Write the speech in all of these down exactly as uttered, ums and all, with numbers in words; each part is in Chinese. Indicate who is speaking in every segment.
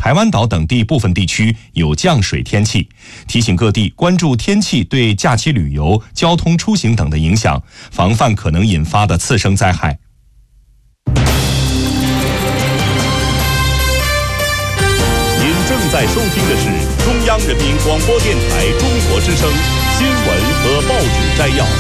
Speaker 1: 台湾岛等地部分地区有降水天气，提醒各地关注天气对假期旅游、交通出行等的影响，防范可能引发的次生灾害。
Speaker 2: 您正在收听的是中央人民广播电台中国之声新闻和报纸摘要。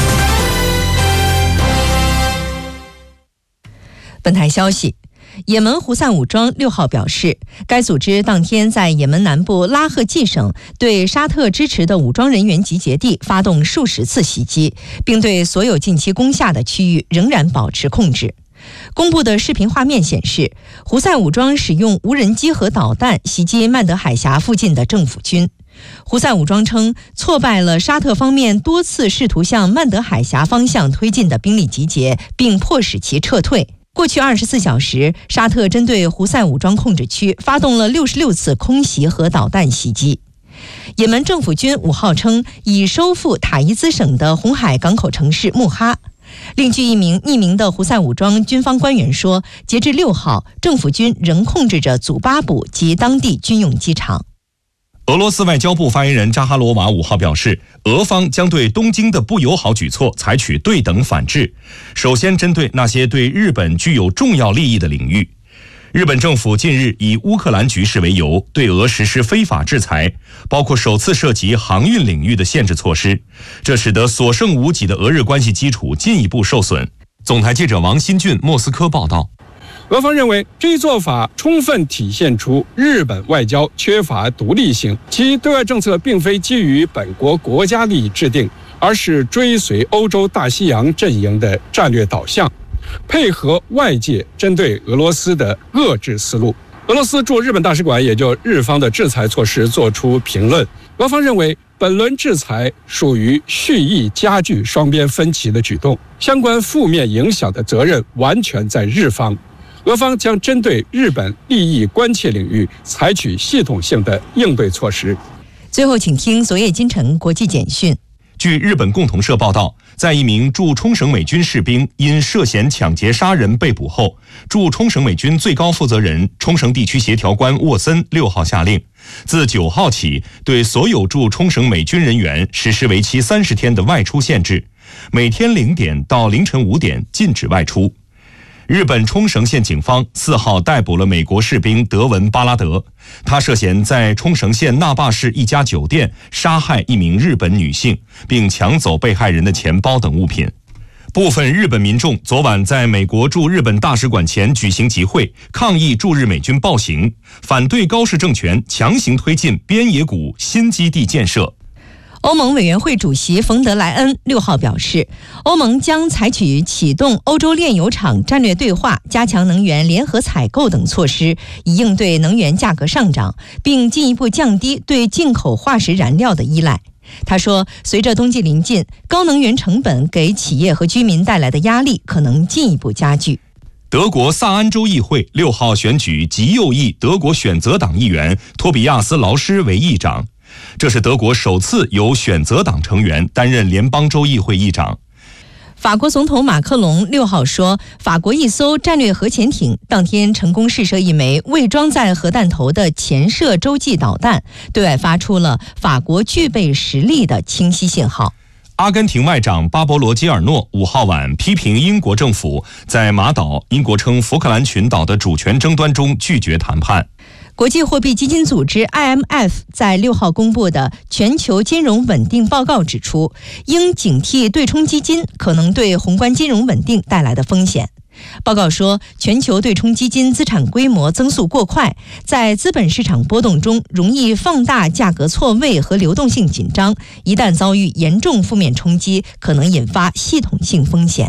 Speaker 3: 本台消息，也门胡塞武装六号表示，该组织当天在也门南部拉赫季省对沙特支持的武装人员集结地发动数十次袭击，并对所有近期攻下的区域仍然保持控制。公布的视频画面显示，胡塞武装使用无人机和导弹袭击曼德海峡附近的政府军。胡塞武装称，挫败了沙特方面多次试图向曼德海峡方向推进的兵力集结，并迫使其撤退。过去二十四小时，沙特针对胡塞武装控制区发动了六十六次空袭和导弹袭击。也门政府军五号称，已收复塔伊兹省的红海港口城市穆哈。另据一名匿名的胡塞武装军方官员说，截至六号，政府军仍控制着祖巴卜及当地军用机场。
Speaker 1: 俄罗斯外交部发言人扎哈罗娃五号表示，俄方将对东京的不友好举措采取对等反制，首先针对那些对日本具有重要利益的领域。日本政府近日以乌克兰局势为由，对俄实施非法制裁，包括首次涉及航运领域的限制措施，这使得所剩无几的俄日关系基础进一步受损。总台记者王新俊莫斯科报道。
Speaker 4: 俄方认为，这一做法充分体现出日本外交缺乏独立性，其对外政策并非基于本国国家利益制定，而是追随欧洲大西洋阵营的战略导向，配合外界针对俄罗斯的遏制思路。俄罗斯驻日本大使馆也就日方的制裁措施作出评论。俄方认为，本轮制裁属于蓄意加剧双边分歧的举动，相关负面影响的责任完全在日方。俄方将针对日本利益关切领域采取系统性的应对措施。
Speaker 3: 最后，请听昨夜今晨国际简讯。
Speaker 1: 据日本共同社报道，在一名驻冲绳美军士兵因涉嫌抢劫杀人被捕后，驻冲绳美军最高负责人冲绳地区协调官沃森六号下令，自九号起对所有驻冲绳美军人员实施为期三十天的外出限制，每天零点到凌晨五点禁止外出。日本冲绳县警方四号逮捕了美国士兵德文·巴拉德，他涉嫌在冲绳县那霸市一家酒店杀害一名日本女性，并抢走被害人的钱包等物品。部分日本民众昨晚在美国驻日本大使馆前举行集会，抗议驻日美军暴行，反对高市政权强行推进边野古新基地建设。
Speaker 3: 欧盟委员会主席冯德莱恩六号表示，欧盟将采取启动欧洲炼油厂战略对话、加强能源联合采购等措施，以应对能源价格上涨，并进一步降低对进口化石燃料的依赖。他说，随着冬季临近，高能源成本给企业和居民带来的压力可能进一步加剧。
Speaker 1: 德国萨安州议会六号选举极右翼德国选择党议员托比亚斯·劳施为议长，这是德国首次由选择党成员担任联邦州议会议长。
Speaker 3: 法国总统马克龙六号说，法国一艘战略核潜艇当天成功试射一枚未装载核弹头的潜射洲际导弹，对外发出了法国具备实力的清晰信号。
Speaker 1: 阿根廷外长巴勃罗·吉尔诺五号晚批评英国政府在马岛，英国称福克兰群岛的主权争端中拒绝谈判。
Speaker 3: 国际货币基金组织 I M F 在六号公布的全球金融稳定报告指出，应警惕对冲基金可能对宏观金融稳定带来的风险。报告说，全球对冲基金资产规模增速过快，在资本市场波动中容易放大价格错位和流动性紧张，一旦遭遇严重负面冲击，可能引发系统性风险。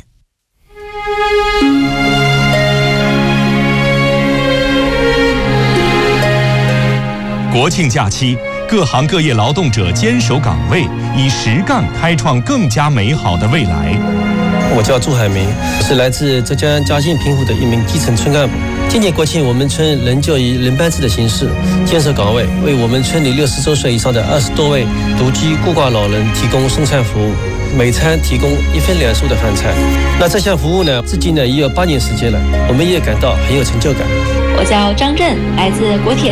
Speaker 1: 国庆假期，各行各业劳动者坚守岗位，以实干开创更加美好的未来。
Speaker 5: 我叫祝海明，是来自浙江嘉兴平湖的一名基层村干部。今年国庆，我们村仍旧以轮班制的形式坚守岗位，为我们村里六十周岁以上的二十多位独居孤寡老人提供送餐服务，每餐提供一份两蔬的饭菜。那这项服务呢，至今呢也有八年时间了，我们也感到很有成就感。
Speaker 6: 我叫张震，来自国铁